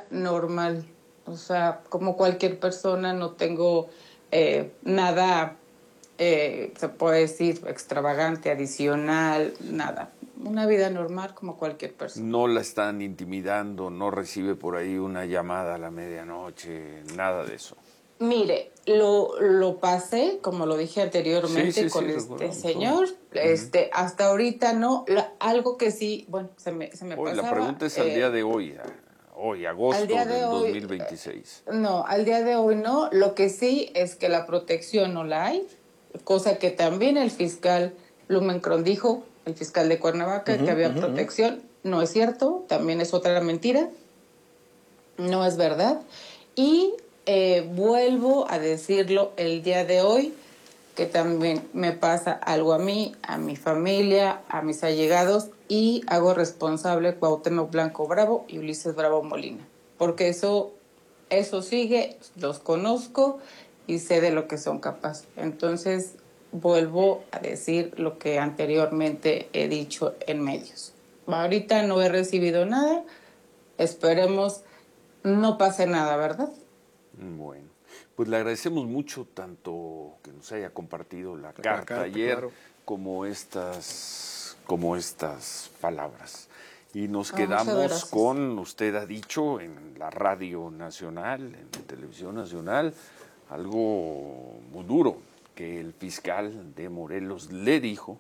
normal, o sea, como cualquier persona, no tengo nada, se puede decir, extravagante, adicional, nada. Una vida normal como cualquier persona. No la están intimidando, no recibe por ahí una llamada a la medianoche, nada de eso. Mire, lo pasé, como lo dije anteriormente, con este señor. Hasta ahorita no. Algo que sí, bueno, se me pasaba. La pregunta es al día de hoy, agosto del 2026. No, al día de hoy no. Lo que sí es que la protección no la hay, cosa que también el fiscal Blumenkron dijo, el fiscal de Cuernavaca, que había protección. No es cierto, también es otra mentira. No es verdad. Y vuelvo a decirlo el día de hoy, que también me pasa algo a mí, a mi familia, a mis allegados, y hago responsable Cuauhtémoc Blanco Bravo y Ulises Bravo Molina. Porque eso sigue, los conozco y sé de lo que son capaces. Entonces, vuelvo a decir lo que anteriormente he dicho en medios. Ahorita no he recibido nada, esperemos no pase nada, ¿verdad? Bueno, pues le agradecemos mucho tanto que nos haya compartido la carta ayer, claro, como estas palabras. Y nos quedamos con, usted ha dicho en la Radio Nacional, en la Televisión Nacional, algo muy duro, que el fiscal de Morelos le dijo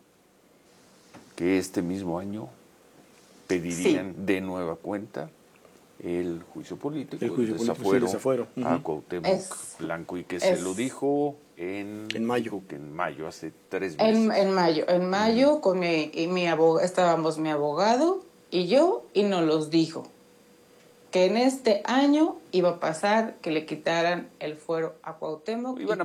que este mismo año pedirían de nueva cuenta el juicio político, el desafuero a Cuauhtémoc Blanco, y que se lo dijo en mayo. Que en mayo, hace 3 meses. En mayo, con mi abogado, estábamos mi abogado y yo, y nos los dijo que en este año iba a pasar que le quitaran el fuero a Cuauhtémoc. Lo iba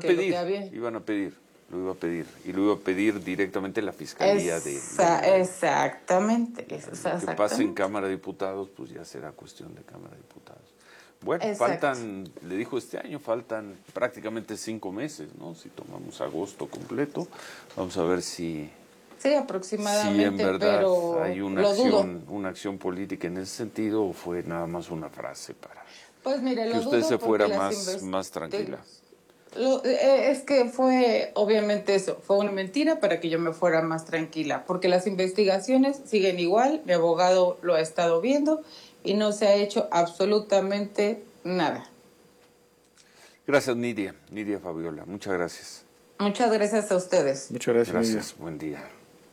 a pedir directamente la Fiscalía de Exactamente. Que pase en Cámara de Diputados, pues ya será cuestión de Cámara de Diputados. Bueno, le dijo este año, faltan prácticamente 5 meses, ¿no? Si tomamos agosto completo, vamos a ver si... Sí, aproximadamente, si en verdad pero hay una acción política en ese sentido, o fue nada más una frase para que usted se fuera más tranquila. Es que fue, obviamente eso, fue una mentira para que yo me fuera más tranquila, porque las investigaciones siguen igual, mi abogado lo ha estado viendo y no se ha hecho absolutamente nada. Gracias, Nidia Fabiola, muchas gracias. Muchas gracias a ustedes. Muchas gracias. Gracias, buen día.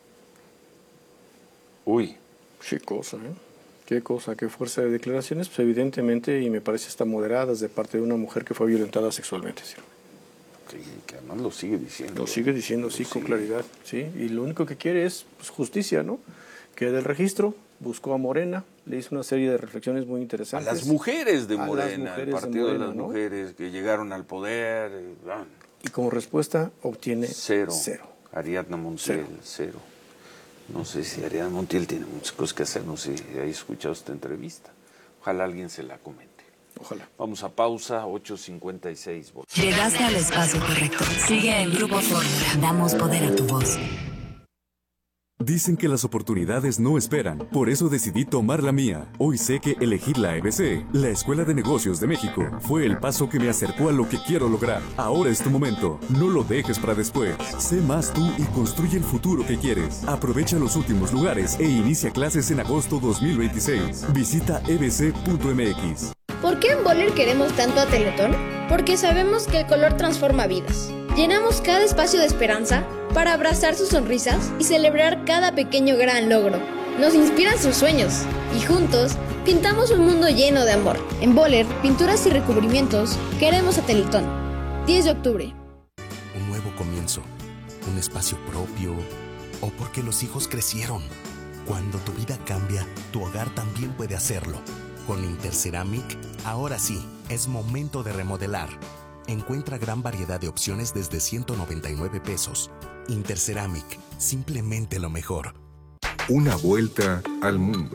Uy. Qué cosa, Qué cosa, qué fuerza de declaraciones, pues evidentemente, y me parece hasta moderadas de parte de una mujer que fue violentada sexualmente, ¿sí? Sí, que además lo sigue diciendo. Lo sigue diciendo, sí, con claridad, sí. Y lo único que quiere es pues, justicia, ¿no? Que del registro buscó a Morena, le hizo una serie de reflexiones muy interesantes. A las mujeres de Morena, el partido de las mujeres que llegaron al poder. Y como respuesta obtiene cero. Ariadna Montiel, cero. No sé si Ariadna Montiel tiene muchas cosas que hacer, no sé si ha escuchado esta entrevista. Ojalá alguien se la comente. Ojalá. Vamos a pausa, 8:56. Llegaste al espacio correcto. Sigue en Grupo Fórmula. Damos poder a tu voz. Dicen que las oportunidades no esperan, por eso decidí tomar la mía. Hoy sé que elegir la EBC, la Escuela de Negocios de México, fue el paso que me acercó a lo que quiero lograr. Ahora es tu momento, no lo dejes para después. Sé más tú y construye el futuro que quieres. Aprovecha los últimos lugares e inicia clases en agosto 2026. Visita ebc.mx. ¿Por qué en Boller queremos tanto a Teletón? Porque sabemos que el color transforma vidas. Llenamos cada espacio de esperanza para abrazar sus sonrisas y celebrar cada pequeño gran logro. Nos inspiran sus sueños y juntos pintamos un mundo lleno de amor. En Boller, pinturas y recubrimientos, queremos a Teletón. 10 de octubre. Un nuevo comienzo, un espacio propio, o porque los hijos crecieron. Cuando tu vida cambia, tu hogar también puede hacerlo. Con Interceramic, ahora sí, es momento de remodelar. Encuentra gran variedad de opciones desde 199 pesos. Interceramic, simplemente lo mejor. Una vuelta al mundo.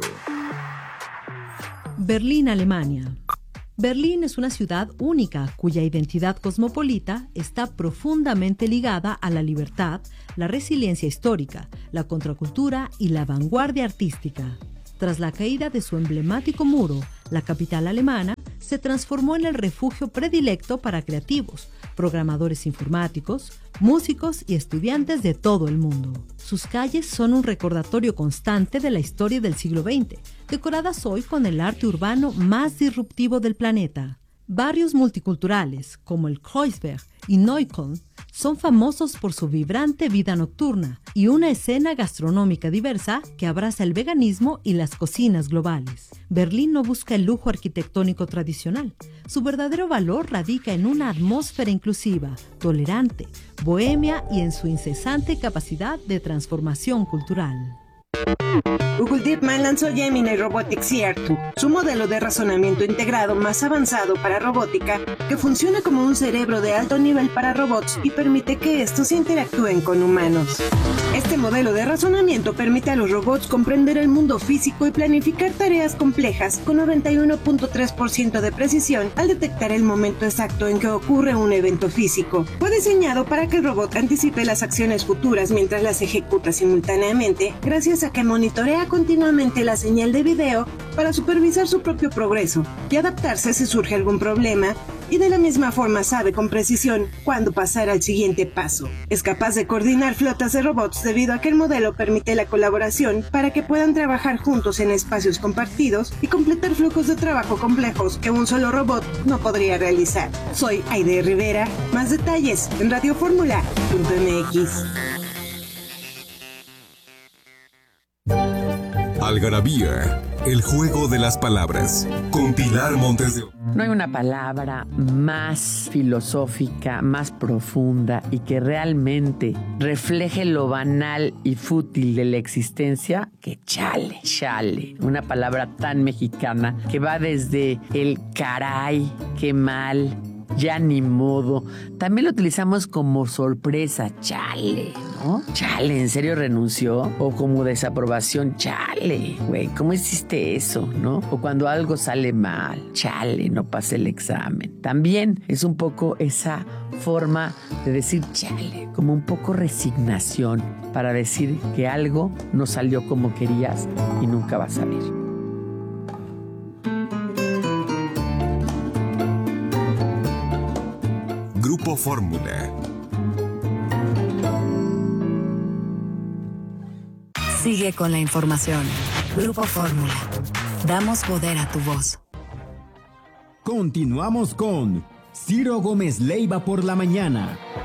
Berlín, Alemania. Berlín es una ciudad única cuya identidad cosmopolita está profundamente ligada a la libertad, la resiliencia histórica, la contracultura y la vanguardia artística. Tras la caída de su emblemático muro, la capital alemana se transformó en el refugio predilecto para creativos, programadores informáticos, músicos y estudiantes de todo el mundo. Sus calles son un recordatorio constante de la historia del siglo XX, decoradas hoy con el arte urbano más disruptivo del planeta. Barrios multiculturales, como el Kreuzberg y Neukölln, son famosos por su vibrante vida nocturna y una escena gastronómica diversa que abraza el veganismo y las cocinas globales. Berlín no busca el lujo arquitectónico tradicional. Su verdadero valor radica en una atmósfera inclusiva, tolerante, bohemia y en su incesante capacidad de transformación cultural. Google DeepMind lanzó Gemini Robotics CR2, su modelo de razonamiento integrado más avanzado para robótica, que funciona como un cerebro de alto nivel para robots y permite que estos interactúen con humanos. Este modelo de razonamiento permite a los robots comprender el mundo físico y planificar tareas complejas con 91.3% de precisión al detectar el momento exacto en que ocurre un evento físico. Fue diseñado para que el robot anticipe las acciones futuras mientras las ejecuta simultáneamente, gracias a que monitorea continuamente la señal de video para supervisar su propio progreso y adaptarse si surge algún problema, y de la misma forma sabe con precisión cuándo pasar al siguiente paso. Es capaz de coordinar flotas de robots debido a que el modelo permite la colaboración para que puedan trabajar juntos en espacios compartidos y completar flujos de trabajo complejos que un solo robot no podría realizar. Soy Aide Rivera. Más detalles en radioformula.mx. Algarabía, el juego de las palabras, con Pilar Montes de Oca. No hay una palabra más filosófica, más profunda y que realmente refleje lo banal y fútil de la existencia que chale, chale. Una palabra tan mexicana que va desde el caray, qué mal, ya ni modo. También lo utilizamos como sorpresa, chale, ¿no? Chale, ¿en serio renunció? O como desaprobación, chale, güey, ¿cómo hiciste eso, no? O cuando algo sale mal, chale, no pasé el examen. También es un poco esa forma de decir chale, como un poco resignación para decir que algo no salió como querías y nunca va a salir. Grupo Fórmula. Sigue con la información. Grupo Fórmula. Damos poder a tu voz. Continuamos con Ciro Gómez Leiva por la mañana.